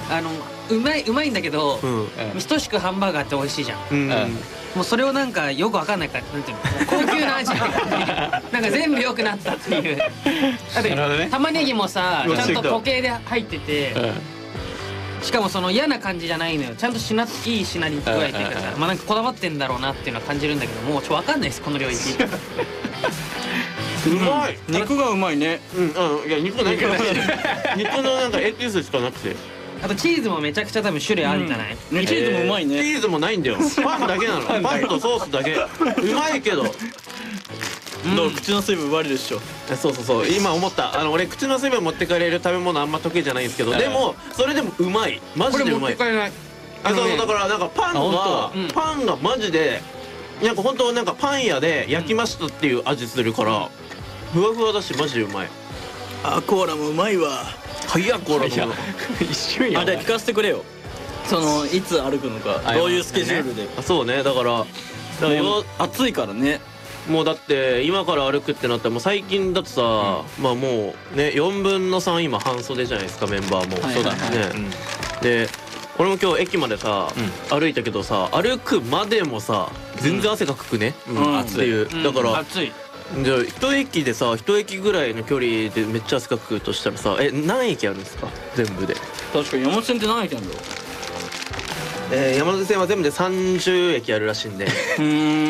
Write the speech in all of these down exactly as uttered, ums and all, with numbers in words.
あのうまいうまいんだけど、 うん、 等しくハンバーガーって美味しいじゃん。 うん、 もうそれをなんかよくわかんないから、なんていうの、高級な味って感じ。なんか全部良くなったっていう。だって玉ねぎもさ、ちゃんと固形で入ってて、しかもその嫌な感じじゃないのよ。ちゃんとしないい品に加えてるから、まあなんかこだわってんだろうなっていうのは感じるんだけど、もうちょっとわかんないですこの領域。 うまい。 肉がうまいね。 うん、うん、いや肉ないから肉のなんかエキスしかなくて、 あとチーズもめちゃくちゃ多分種類あるんじゃない？ チーズもうまいね。 チーズもないんだよ。パンだけなの。パンとソースだけ。うまいけど。 どう、口の水分奪われるでしょ。 そうそうそう、今思った。あの俺口の水分持って帰れる食べ物あんま得意じゃないんですけど、でもそれでもうまい。マジでうまい。 これ持って帰れない。 あ、そうだからなんかパンがパンがマジでなんか本当なんかパン屋で焼きましたっていう味するから、ふわふわだしマジでうまい。 あ、コーラもうまいわ。 はいや、コーラも一瞬や。あ、じゃあ聞かせてくれよ。そのいつ歩くのか、どういうスケジュールで。 あ、そうね、だから暑いからね。 もうだって今から歩くってなったらもう最近だとさ、まあもうねよんぶんのさん今半袖じゃないですか、メンバーも。そうだね。で俺も今日駅までさ歩いたけどさ、歩くまでもさ全然汗かくねっていう。だから暑い。 じゃあ一駅でさ一駅ぐらいの距離でめっちゃ汗かくとしたらさ、え何駅あるんですか全部で？ 確かに山手線って何駅あるんだろう。 えー、山手線は全部でさんじゅう駅あるらしいんで。 うん、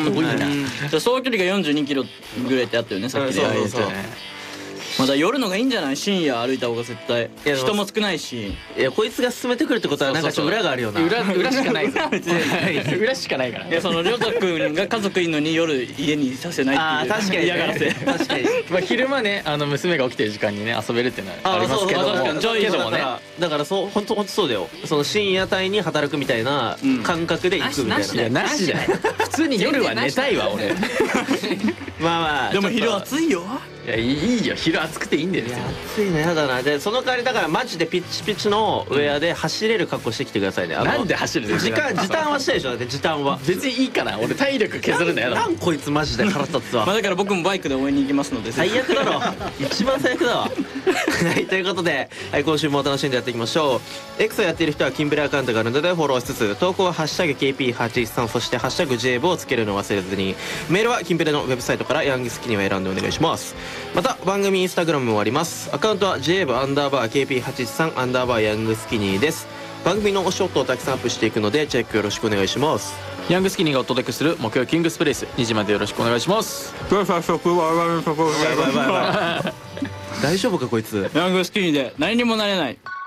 すごいな。じゃあ総距離がよんじゅうにキロぐらいってあったよね、さっきで。そうそう。まだ夜のがいいんじゃない？深夜歩いた方が絶対人も少ないし。 いやこいつが進めてくるってことはなんかちょっと裏があるよな。 裏裏しかないぞ。裏しかないから。 いやそのりょうたくんが家族いるのに夜家にさせないっていう。 あ、確かに嫌がらせ。 確かに。 まあ昼間ね、あの娘が起きてる時間にね遊べるっていうのはありますけども、 確かに。じゃあいいじゃんね。だからそう本当本当そうだよ。その深夜帯に働くみたいな感覚で行くみたいな。 いやなしだよ。普通に夜は寝たいわ俺。 まあまあ。 でも昼暑いよ。 いやいいよ、昼暑くていいんだよ。 暑いね、やだな。でその代わりだからマジでピッチピチのウェアで走れる格好してきてくださいね。 なんで走るの？ 時間時短はしたでしょ。だって時短は別にいいかな、俺体力削るんだよ。 なんこいつマジで腹立つわ。 まあだから僕もバイクで応援に行きますので。 最悪だろ。一番最悪だわ。はい、ということで、はい、今週も楽しんでやっていきましょう。X をやっている人はキンプレアカウントがあるのでフォローしつつ、投稿はハッシュタグ ケーピーはちじゅうさん そしてハッシュタグ ジェイブイ をつけるのを忘れずに、メールはキンプレのウェブサイトからヤングスキニーを選んでお願いします。また番組インスタグラムもあります。アカウントは ジェイブイ アンダーバー ケーピーはちじゅうさん アンダーバーヤングスキニーです。番組のおショットをたくさんアップしていくのでチェックよろしくお願いします。 ヤングスキニーがお届けする木曜キングスプレイス、にじまでよろしくお願いします。 大丈夫かこいつ。 ヤングスキニーで何にもなれない。